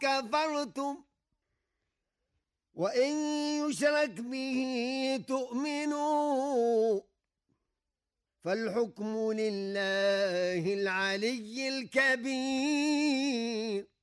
كفرتم وإن يشرك به تؤمنوا فالحكم لله العلي الكبير.